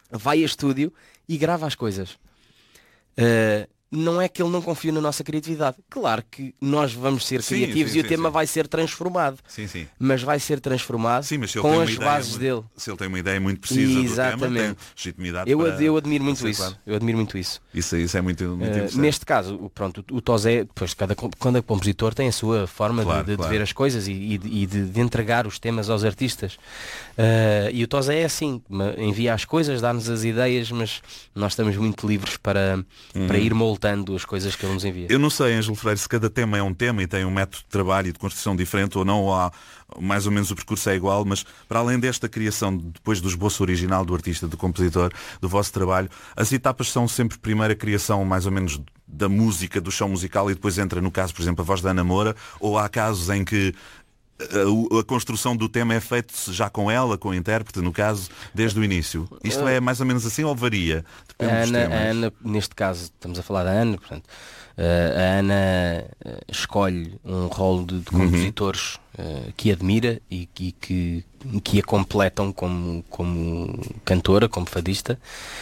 vai a estúdio e grava as coisas. Não é que ele não confia na nossa criatividade. Claro que nós vamos ser criativos e o tema vai ser transformado. Sim. Mas vai ser transformado com as bases dele. Se ele tem uma ideia muito precisa Exatamente. do tema, tem legitimidade eu admiro muito isso. Claro. Eu admiro muito isso. Isso é muito interessante. Neste caso, o Tozé, depois cada compositor tem a sua forma de ver as coisas e de entregar os temas aos artistas. E o Tozé é assim, envia as coisas, dá-nos as ideias, mas nós estamos muito livres para ir moldando as coisas que ele nos envia. Eu não sei, Ângelo Freire, se cada tema é um tema e tem um método de trabalho e de construção diferente ou não, ou há, mais ou menos o percurso é igual, mas para além desta criação, depois do esboço original do artista, do compositor, do vosso trabalho, as etapas são sempre primeiro a criação mais ou menos da música, do chão musical, e depois entra, no caso, por exemplo, a voz da Ana Moura, ou há casos em que a construção do tema é feita já com ela, com o intérprete, no caso, desde o início. Isto é mais ou menos assim ou varia? Depende a Ana, neste caso, estamos a falar da Ana, portanto, a Ana escolhe um rol de compositores que admira e que a completam como cantora, como fadista,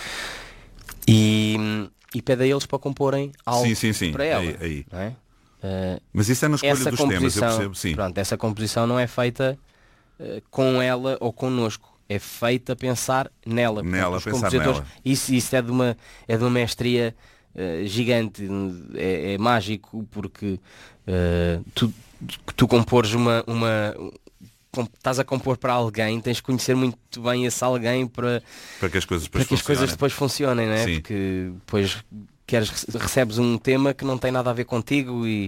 e pede a eles para comporem algo para ela. Aí. Não é? Mas isso é na escolha dos temas, eu percebo, sim. Pronto, essa composição não é feita com ela ou connosco, é feita a pensar nela. Nela, os pensar nela. Isso é de uma mestria gigante, é mágico, porque tu compores estás a compor para alguém, tens de conhecer muito bem esse alguém para que as coisas depois funcionem, não é? Sim. Porque depois recebes um tema que não tem nada a ver contigo e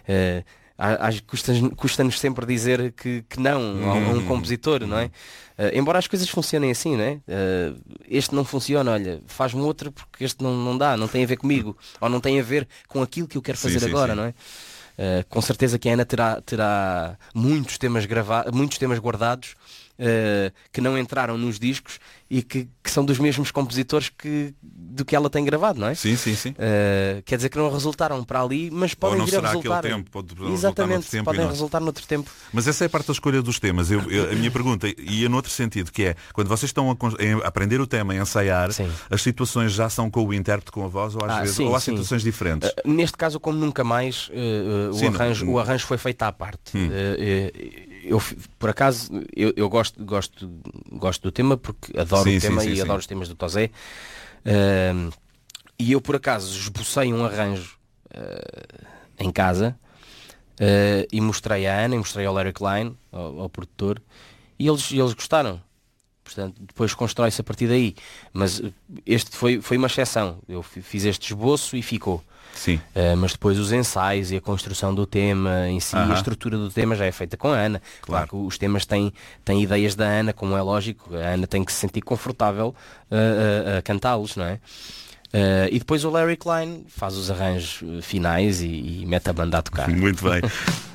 custa-nos sempre dizer que não a um compositor, não é? Embora as coisas funcionem assim, não é? Este não funciona, olha, faz-me outro porque este não dá, não tem a ver comigo, ou não tem a ver com aquilo que eu quero fazer agora, não é? Com certeza que a Ana terá muitos temas guardados que não entraram nos discos e que são dos mesmos compositores do que ela tem gravado, não é? Sim. Quer dizer que não resultaram para ali, mas podem vir a resultar. Exatamente, podem resultar noutro tempo. Mas essa é a parte da escolha dos temas. A minha pergunta ia noutro sentido, que é, quando vocês estão a aprender o tema, a ensaiar, as situações já são com o intérprete, com a voz, ou às vezes, ou há situações diferentes? Neste caso, como nunca mais, o arranjo foi feito à parte. Eu, por acaso, eu gosto do tema porque adoro o tema e adoro os temas do Tozé. E eu, por acaso, esbocei um arranjo em casa e mostrei à Ana e mostrei ao Larry Klein, ao produtor, e eles gostaram. Portanto, depois constrói-se a partir daí. Mas este foi uma exceção. Eu fiz este esboço e ficou. Sim. Mas depois os ensaios e a construção do tema em si, a estrutura do tema já é feita com a Ana. Claro que os temas têm ideias da Ana, como é lógico. A Ana tem que se sentir confortável a cantá-los, não é? E depois o Larry Klein faz os arranjos finais e mete a banda a tocar. Muito bem.